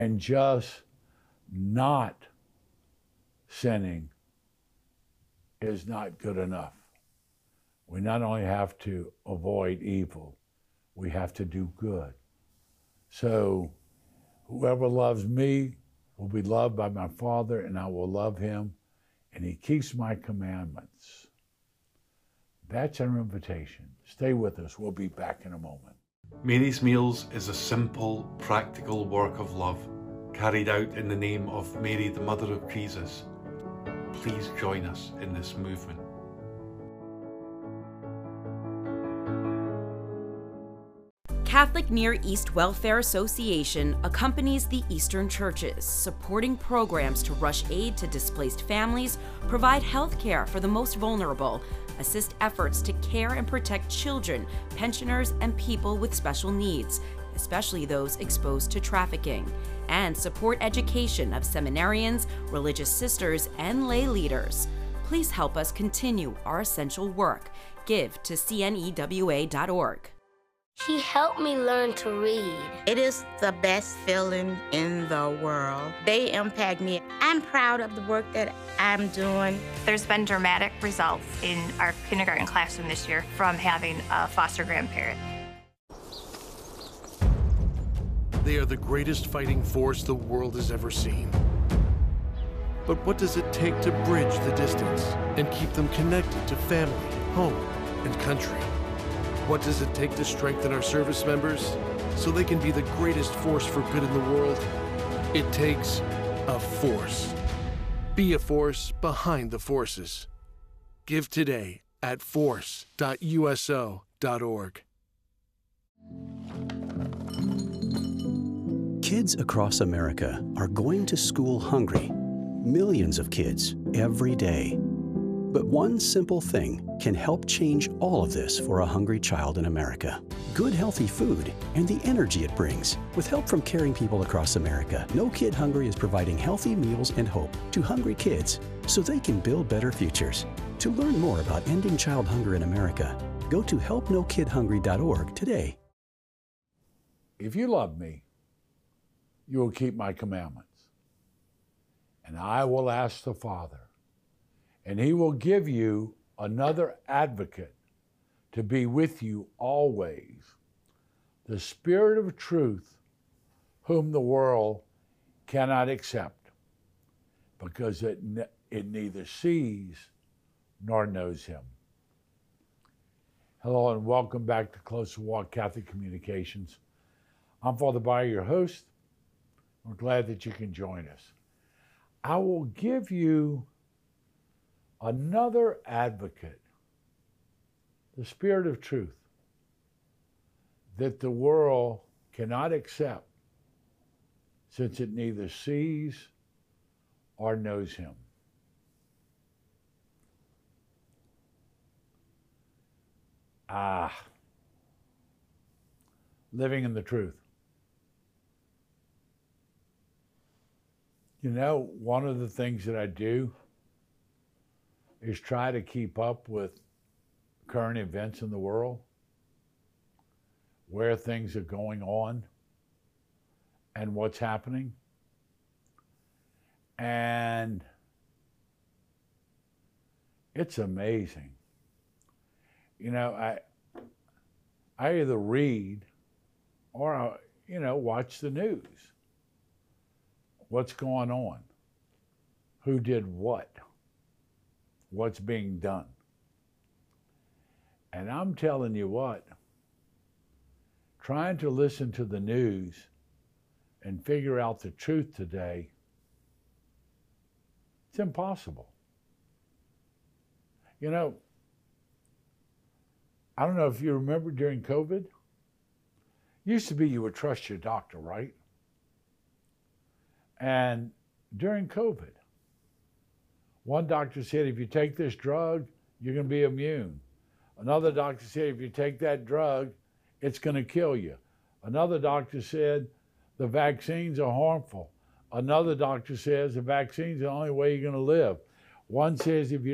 And just not sinning is not good enough. We not only have to avoid evil, we have to do good. So whoever loves me will be loved by my Father, and I will love him, and he keeps my commandments. That's our invitation. Stay with us. We'll be back in a moment. Mary's Meals is a simple, practical work of love carried out in the name of Mary, the Mother of Jesus. Please join us in this movement. Catholic Near East Welfare Association accompanies the Eastern churches, supporting programs to rush aid to displaced families, provide health care for the most vulnerable, assist efforts to care and protect children, pensioners, and people with special needs, especially those exposed to trafficking, and support education of seminarians, religious sisters, and lay leaders. Please help us continue our essential work. Give to cnewa.org. He helped me learn to read. It is the best feeling in the world. They impact me. I'm proud of the work that I'm doing. There's been dramatic results in our kindergarten classroom this year from having a foster grandparent. They are the greatest fighting force the world has ever seen. But what does it take to bridge the distance and keep them connected to family, home, and country? What does it take to strengthen our service members so they can be the greatest force for good in the world? It takes a force. Be a force behind the forces. Give today at force.uso.org. Kids across America are going to school hungry. Millions of kids every day. But one simple thing can help change all of this for a hungry child in America. Good, healthy food and the energy it brings. With help from caring people across America, No Kid Hungry is providing healthy meals and hope to hungry kids so they can build better futures. To learn more about ending child hunger in America, go to helpnokidhungry.org today. If you love me, you will keep my commandments. And I will ask the Father, and he will give you another advocate to be with you always, the Spirit of truth, whom the world cannot accept, because it neither sees nor knows him. Hello and welcome back to Closer Walk Catholic Communications. I'm Father Bayer, your host. We're glad that you can join us. I will give you another advocate, the Spirit of truth, that the world cannot accept, since it neither sees or knows him. Living in the truth. You know, one of the things that I do is try to keep up with current events in the world, where things are going on and what's happening. And it's amazing. You know, I either read or, watch the news. What's going on? Who did what? What's being done? And I'm telling you what, trying to listen to the news and figure out the truth today, it's impossible. You know, I don't know if you remember during COVID, used to be you would trust your doctor, right? And during COVID, one doctor said, if you take this drug, you're going to be immune. Another doctor said, if you take that drug, it's going to kill you. Another doctor said, the vaccines are harmful. Another doctor says, the vaccines are the only way you're going to live. One says, if you